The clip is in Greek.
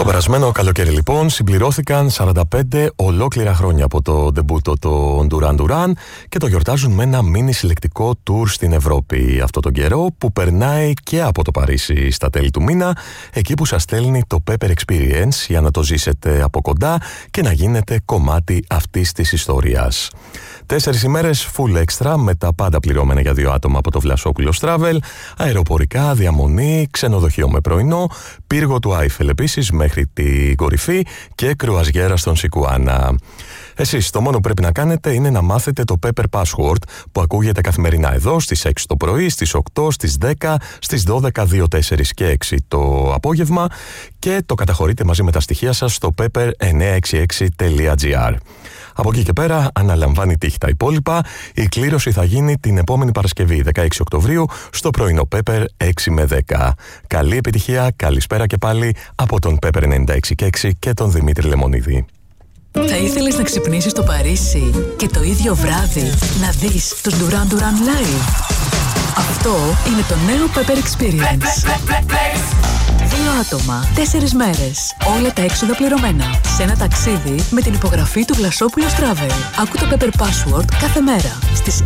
περασμένο καλοκαίρι λοιπόν συμπληρώθηκαν 45 ολόκληρα χρόνια από το ντεμπούτο των Duran Duran και το γιορτάζουν με ένα μίνι συλλεκτικό tour στην Ευρώπη αυτό τον καιρό που περνάει και από το Παρίσι στα τέλη του μήνα, εκεί που σας στέλνει το Pepper Experience για να το ζήσετε από κοντά και να γίνετε κομμάτι αυτής της ιστορίας. 4 ημέρες full extra με τα πάντα πληρώμενα για 2 άτομα από το Βλασόπουλος Travel, αεροπορικά, διαμονή, ξενοδοχείο με πρωινό, πύργο του Άιφελ επίσης μέχρι την κορυφή και κρουαζιέρα στον Σικουάνα. Εσείς το μόνο που πρέπει να κάνετε είναι να μάθετε το Pepper Password που ακούγεται καθημερινά εδώ στις 6 το πρωί, στις 8, στις 10, στις 12, 2, 4 και 6 το απόγευμα και το καταχωρείτε μαζί με τα στοιχεία σας στο pepper966.gr. Από εκεί και πέρα αναλαμβάνει τύχη τα υπόλοιπα. Η κλήρωση θα γίνει την επόμενη Παρασκευή 16 Οκτωβρίου στο πρωινό Pepper 6 με 10. Καλή επιτυχία, καλησπέρα και πάλι από τον Pepper 96.6 και τον Δημήτρη Λεμονίδη. Θα ήθελες να ξυπνήσεις στο Παρίσι και το ίδιο βράδυ να δεις τους Duran Duran live? Αυτό είναι το νέο Pepper Experience. 2 άτομα, 4 μέρες, όλα τα έξοδα πληρωμένα. Σε ένα ταξίδι με την υπογραφή του Βλασόπουλος Travel. Άκου το Pepper Password κάθε μέρα στις